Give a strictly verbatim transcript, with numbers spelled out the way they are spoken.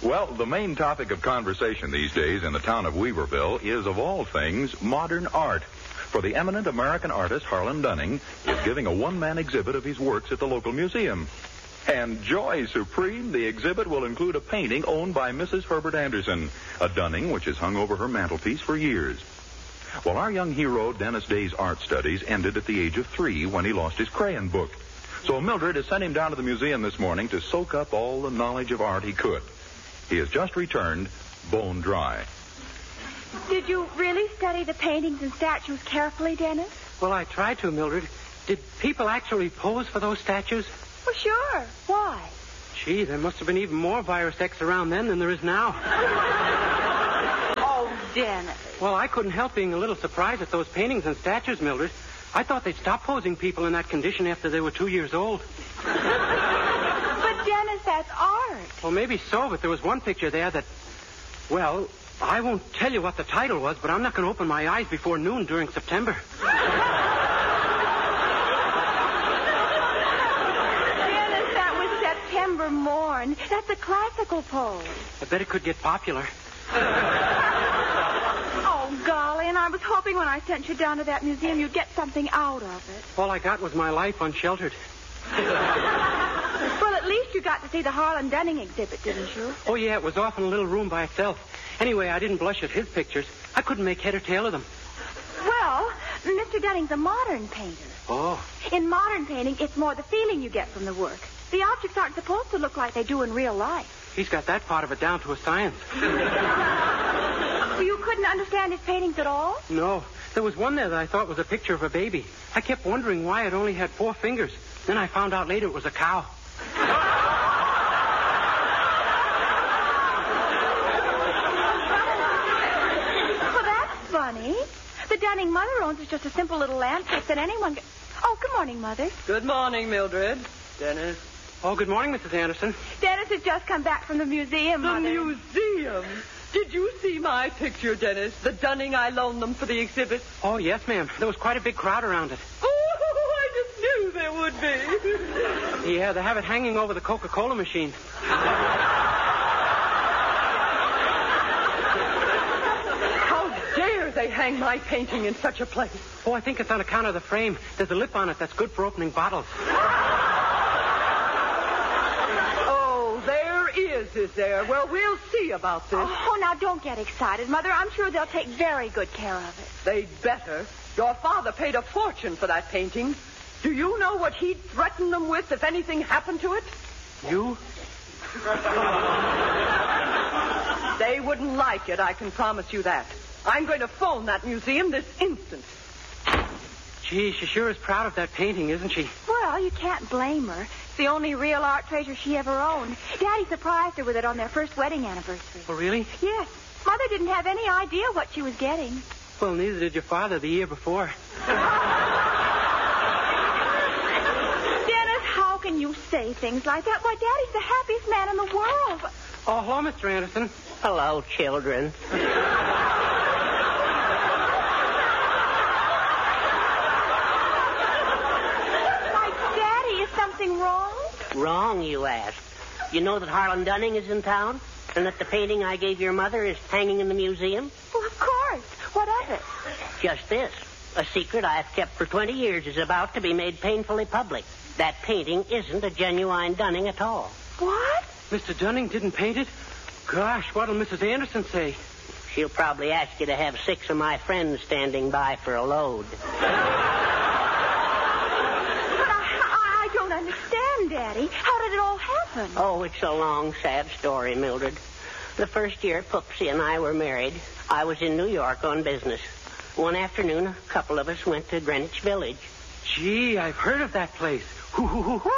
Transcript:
Well, the main topic of conversation these days in the town of Weaverville is, of all things, modern art. For the eminent American artist Harlan Dunning is giving a one-man exhibit of his works at the local museum. And joy supreme, the exhibit will include a painting owned by Missus Herbert Anderson, a Dunning which has hung over her mantelpiece for years. Well, our young hero, Dennis Day's art studies ended at the age of three when he lost his crayon book. So Mildred has sent him down to the museum this morning to soak up all the knowledge of art he could. He has just returned, bone dry. Did you really study the paintings and statues carefully, Dennis? Well, I tried to, Mildred. Did people actually pose for those statues? Well, sure. Why? Gee, there must have been even more Virus X around then than there is now. Oh, Dennis. Well, I couldn't help being a little surprised at those paintings and statues, Mildred. I thought they'd stop posing people in that condition after they were two years old. But, Dennis, that's art. Well, maybe so, but there was one picture there that... Well, I won't tell you what the title was, but I'm not going to open my eyes before noon during September. Dennis, that was September morn. That's a classical pose. I bet it could get popular. Oh, golly, and I was hoping when I sent you down to that museum you'd get something out of it. All I got was my life unsheltered. Well, at least you got to see the Harlan Dunning exhibit, didn't you? Oh, yeah, it was off in a little room by itself. Anyway, I didn't blush at his pictures. I couldn't make head or tail of them. Well, Mister Dunning's a modern painter. Oh. In modern painting, it's more the feeling you get from the work. The objects aren't supposed to look like they do in real life. He's got that part of it down to a science. So you couldn't understand his paintings at all? No. There was one there that I thought was a picture of a baby. I kept wondering why it only had four fingers. Then I found out later it was a cow. Well, that's funny. The Dunning mother owns is just a simple little lampshade that anyone can... Oh, good morning, Mother. Good morning, Mildred. Dennis. Oh, good morning, Missus Anderson. Dennis has just come back from the museum, The Mother. museum. Did you see my picture, Dennis? The Dunning I loaned them for the exhibit. Oh, yes, ma'am. There was quite a big crowd around it. Oh, I just knew there would be. Yeah, they have it hanging over the Coca-Cola machine. How dare they hang my painting in such a place? Oh, I think it's on account of the frame. There's a lip on it that's good for opening bottles. Is, is there? Well, we'll see about this. Oh, now don't get excited, Mother. I'm sure they'll take very good care of it. They'd better. Your father paid a fortune for that painting. Do you know what he'd threaten them with if anything happened to it? You? They wouldn't like it, I can promise you that. I'm going to phone that museum this instant. Gee, she sure is proud of that painting, isn't she? Well, you can't blame her. It's the only real art treasure she ever owned. Daddy surprised her with it on their first wedding anniversary. Oh, really? Yes. Mother didn't have any idea what she was getting. Well, neither did your father the year before. Dennis, how can you say things like that? Why, Daddy's the happiest man in the world. Oh, hello, Mister Anderson. Hello, children. Something wrong? Wrong, you ask. You know that Harlan Dunning is in town? And that the painting I gave your mother is hanging in the museum? Well, of course. What of it? Just this. A secret I've kept for twenty years is about to be made painfully public. That painting isn't a genuine Dunning at all. What? Mister Dunning didn't paint it? Gosh, what'll Missus Anderson say? She'll probably ask you to have six of my friends standing by for a load. Understand, Daddy. How did it all happen? Oh, it's a long, sad story, Mildred. The first year Pupsy and I were married, I was in New York on business. One afternoon, a couple of us went to Greenwich Village. Gee, I've heard of that place.